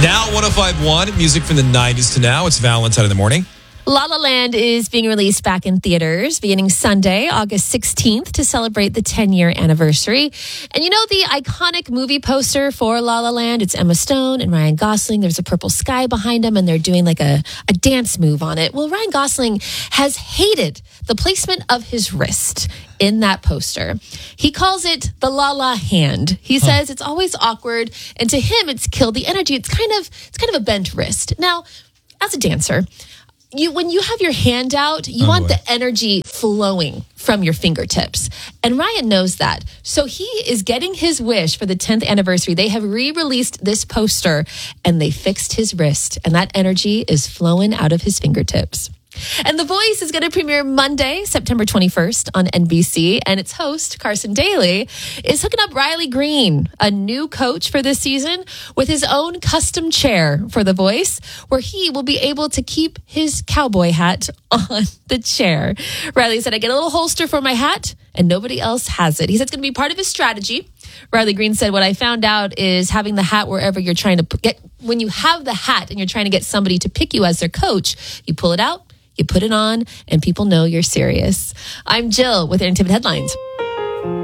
Now 105.1, music from the 90s to now. It's Valentine in the morning. La La Land is being released back in theaters beginning Sunday, August 16th, to celebrate the 10-year anniversary. And you know the iconic movie poster for La La Land? It's Emma Stone and Ryan Gosling. There's a purple sky behind them, and they're doing like a dance move on it. Well, Ryan Gosling has hated the placement of his wrist in that poster. He calls it the La La hand. He says it's always awkward, and to him, it's killed the energy. It's kind of a bent wrist. Now, as a dancer, when you have your hand out, you want the energy flowing from your fingertips. And Ryan knows that. So he is getting his wish for the 10th anniversary. They have re-released this poster and they fixed his wrist. And that energy is flowing out of his fingertips. And The Voice is going to premiere Monday, September 21st on NBC. And its host, Carson Daly, is hooking up Riley Green, a new coach for this season, with his own custom chair for The Voice, where he will be able to keep his cowboy hat on the chair. Riley said, I get a little holster for my hat, and nobody else has it. He said it's going to be part of his strategy. Riley Green said, what I found out is having the hat wherever you're trying to get, when you have the hat and you're trying to get somebody to pick you as their coach, you pull it out, you put it on, and people know you're serious. I'm Jill with Entertainment Headlines.